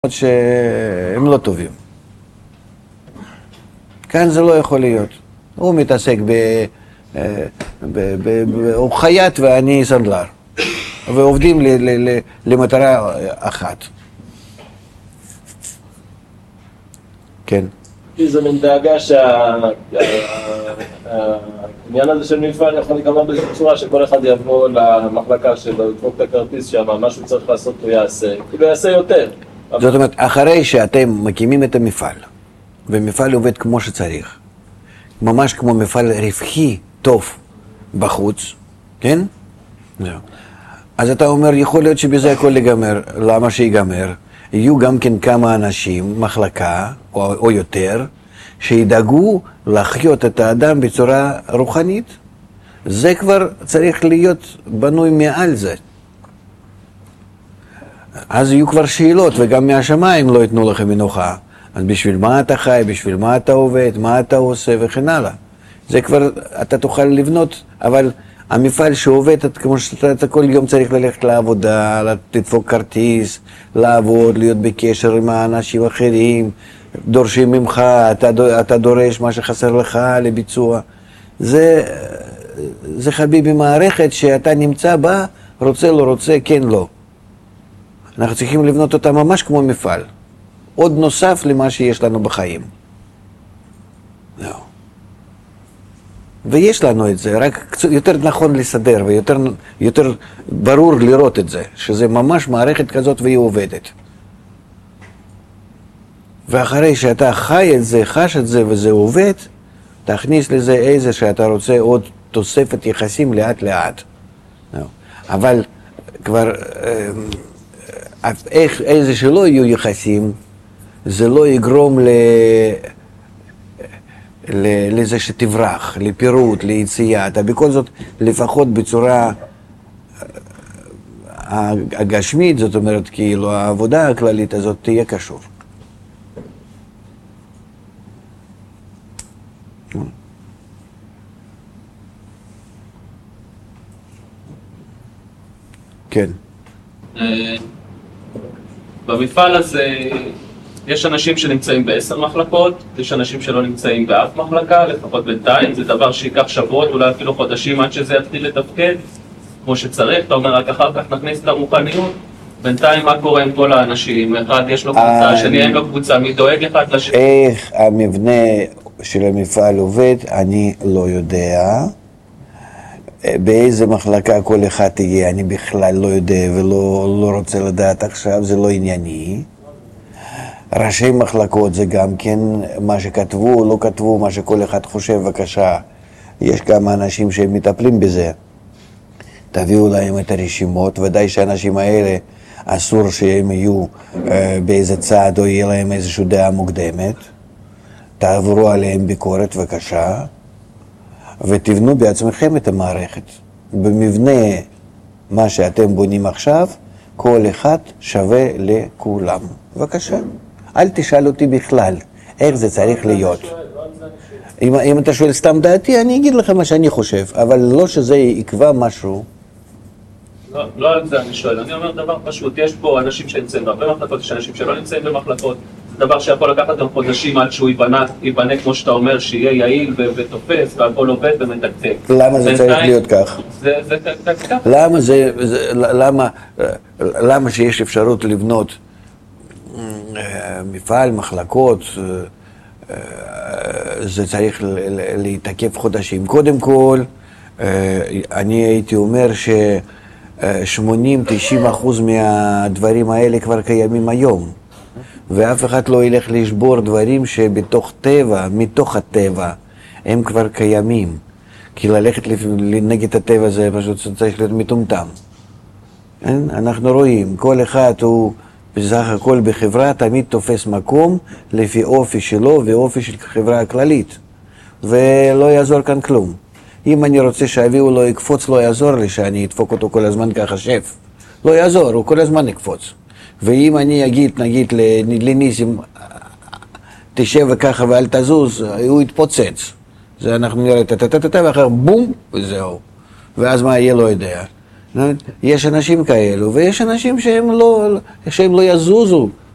שהם לא טובים. כאן זה לא יכול להיות. הוא מתעסק הוא חייט ואני סנדלר. ועובדים למטרה אחת. כן. זה מין דאגה שהעניין הזה של מפעל יכול להיגמר באיזו צורה שכל אחד יבוא למחלקה שלו, ידפוק את הכרטיס שם, משהו צריך לעשות הוא יעשה, כאילו יעשה יותר. זאת אומרת, אחרי שאתם מקימים את המפעל, ומפעל עובד כמו שצריך, ממש כמו מפעל רווחי טוב בחוץ, כן? אז אתה אומר, יכול להיות שבזה הכל ייגמר. למה שיגמר? יהיו גם כן כמה אנשים, מחלקה או יותר, שידאגו לחיות את האדם בצורה רוחנית. זה כבר צריך להיות בנוי מעל זה. אז יהיו כבר שאלות, וגם מהשמיים לא ייתנו לכם מנוחה. אז בשביל מה אתה חי, בשביל מה אתה עובד, מה אתה עושה וכן הלאה. זה כבר, אתה תוכל לבנות, אבל המפעל שעובד, כמו שאתה כל יום צריך ללכת לעבודה, לדפוק כרטיס, לעבוד, להיות בקשר עם האנשים האחרים, דורשים ממך, אתה דורש מה שחסר לך לביצוע. זה חביבי מערכת שאתה נמצא בה, רוצה לא רוצה, כן לא. אנחנו צריכים לבנות אותה ממש כמו מפעל. עוד נוסף למה שיש לנו בחיים. לא. ויש לנו את זה, רק יותר נכון לסדר ויותר ברור לראות את זה, שזה ממש מערכת כזאת והיא עובדת. ואחרי שאתה חי את זה, חש את זה וזה עובד, תכניס לזה איזה שאתה רוצה עוד תוספת יחסים לאט לאט. לא. אבל כבר איזה שלא יהיו יחסים, זה לא יגרום לזה שתברח, לפירוט, ליציאה. אתה בכל זאת, לפחות בצורה הגשמית, זאת אומרת, כאילו העבודה הכללית הזאת תהיה קשור. כן. במפעל הזה יש אנשים שנמצאים ב10 מחלקות, יש אנשים שלא נמצאים באף מחלקה, לפחות בינתיים, זה דבר שיקח שבועות, אולי אפילו חודשים עד שזה יתחיל לתפקד, כמו שצריך, אתה אומר רק אחר כך נכניס את הרוחניות, בינתיים מה קורה עם כל האנשים, אחד יש לו קבוצה, השני אין לו קבוצה, מי דואג אחד לשני? איך המבנה של המפעל עובד, אני לא יודע. באיזה מחלקה כל אחד תהיה, אני בכלל לא יודע ולא רוצה לדעת עכשיו, זה לא ענייני. ראשי מחלקות זה גם כן מה שכתבו או לא כתבו, מה שכל אחד חושב, בבקשה. יש כמה אנשים שהם מטפלים בזה. תביאו להם את הרשימות, ודאי שהאנשים האלה אסור שהם יהיו באיזה צעד או יהיה להם איזושהי דעה מוקדמת. תעברו עליהם ביקורת, בבקשה. ותבנו בעצמכם את המערכת. במבנה מה שאתם בונים עכשיו, כל אחד שווה לכולם. בבקשה. אל תשאל אותי בכלל איך זה צריך להיות. אם אתה שואל סתם דעתי, אני אגיד לך מה שאני חושב, אבל לא שזה יקבע משהו. לא על זה אני שואל, אני אומר דבר פשוט, יש פה אנשים שנמצאים בהרבה מחלקות, יש אנשים שלא נמצאים במחלקות, זה דבר שיכול לקחת גם חודשים עד שהוא ייבנה כמו שאתה אומר, שיהיה יעיל ותופס והכל עובד ומתקתק. למה זה צריך להיות כך? זה כך. למה שיש אפשרות לבנות מפעל, מחלקות, זה צריך להתעכב חודשים. קודם כל, אני הייתי אומר ש-80-90% מהדברים האלה כבר קיימים היום. ואף אחד לא ילך לשבור דברים שבתוך טבע, מתוך הטבע, הם כבר קיימים. כי ללכת נגד הטבע זה פשוט צריך להיות מטומטם. אנחנו רואים, כל אחד הוא בסך הכל בחברה תמיד תופס מקום לפי אופי שלו ואופי של חברה הכללית. ולא יעזור כאן כלום. אם אני רוצה שאביהו לא יקפוץ, לא יעזור לי שאני אדפוק אותו כל הזמן ככה שף. לא יעזור, הוא כל הזמן יקפוץ. ואם אני אגיד, נגיד לניסים, תשב וככה ואל תזוז, הוא יתפוצץ. זה אנחנו נראה טטטטטטט ואחר בום, וזהו. ואז מה יהיה לא יודע. יש אנשים כאלו, ויש אנשים שהם לא יזוזו